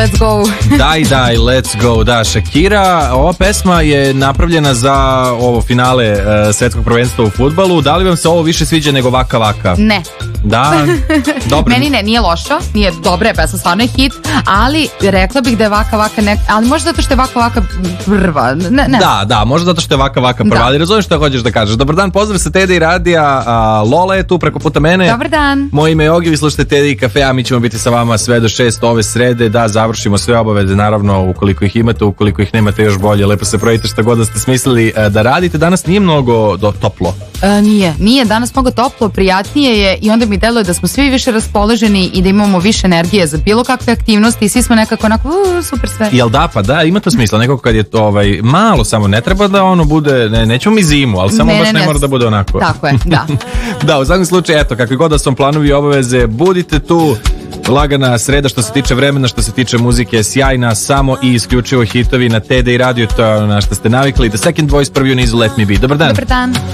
let's go. Daj, let's go. Da, Shakira, ova pesma je napravljena za ovo finale svetskog prvenstva u fudbalu. Da li vam se ovo više sviđa nego Vaka Vaka? Ne. Da, dobro. Meni ne, nije lošo, nije dobra je pesma, stvarno je hit, ali rekla bih da je Vaka Vaka ali možda zato što je Vaka Vaka prva. Ne. Da, možda zato što je Vaka Vaka prva, ali razumiješ šta hoćeš da kažeš. Dobar dan, pozdrav sa Tede i radija, Lola je tu preko puta mene. Dobar dan. Moje ime je Ogi, vi slušate Tede i kafe, a mi ćemo biti sa vama sve do 6 ove srede, da završimo sve obaveze, naravno, ukoliko ih imate, ukoliko ih nemate još bolje, lepo se projite šta god da ste smislili da radite. Danas nije mnogo toplo. Nije danas mnogo toplo, prijatnije je i onda mi deluje da smo svi više raspoloženi i da imamo više energije za bilo kakve aktivnosti i svi smo nekako onako super sve. Jel da, pa da, ima to smisla, nekako kad je to malo samo, ne treba da ono bude, nećemo mi zimu, ali samo baš ne mora da bude onako. Tako je, da. Da, u svakom slučaju, eto, kakvi god da su vam planovi i obaveze, budite tu. Lagana sreda što se tiče vremena, što se tiče muzike, sjajna, samo i isključivo hitovi na TD i radio, to je ono na što ste navikli. The Second Voice, prvi u nizu Let Me Be. Dobar dan. Dobar dan.